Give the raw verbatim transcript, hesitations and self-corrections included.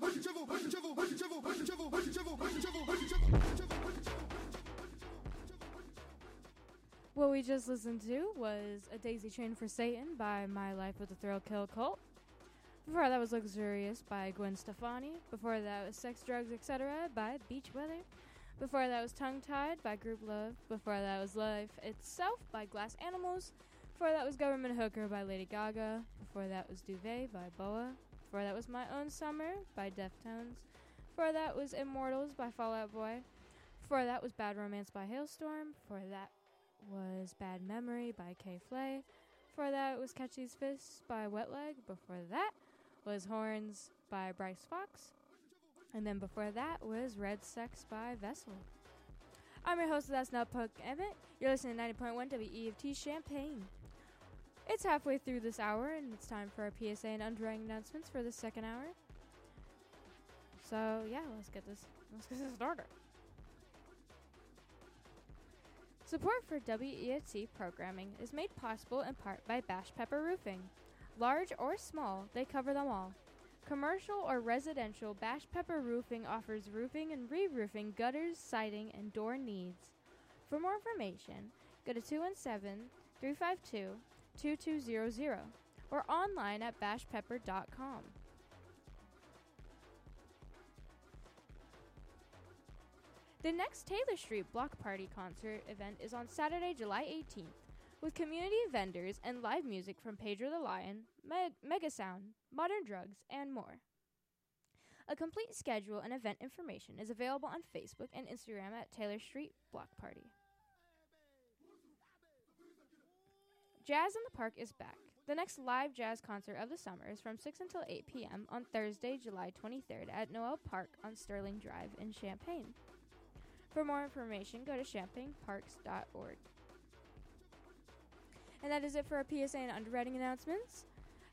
What we just listened to was A Daisy Chain for Satan by My Life with the Thrill Kill Cult. Before that was Luxurious by Gwen Stefani. Before that was Sex, Drugs, et cetera by Beach Weather. Before that was Tongue Tied by Group Love. Before that was Life Itself by Glass Animals. Before that was Government Hooker by Lady Gaga. Before that was Duvet by Boa. Before that was My Own Summer by Deftones. Before that was Immortals by Fall Out Boy. Before that was Bad Romance by Hailstorm. Before that was Bad Memory by K-Flay. Before that was Catch These Fists by Wet Leg. Before that was Horns by Bryce Fox. And then before that was Red Sex by Vessel. I'm your host of That's Not Punk Emmett. You're listening to ninety point one W E F T Champaign. It's halfway through this hour, and it's time for our P S A and underwriting announcements for the second hour. So yeah, let's get this let's get this started. Support for W E F T programming is made possible in part by Bash Pepper Roofing. Large or small, they cover them all. Commercial or residential, Bash Pepper Roofing offers roofing and re-roofing, gutters, siding, and door needs. For more information, go to two one seven, three five two, two two zero zero or online at bash pepper dot com. The next Taylor Street Block Party concert event is on Saturday, July eighteenth, with community vendors and live music from Pedro the Lion, Meg- Megasound, Modern Drugs, and more. A complete schedule and event information is available on Facebook and Instagram at Taylor Street Block Party. Jazz in the Park is back. The next live jazz concert of the summer is from six until eight p.m. on Thursday, July twenty-third at Noel Park on Sterling Drive in Champaign. For more information, go to champaign parks dot org. And that is it for our P S A and underwriting announcements.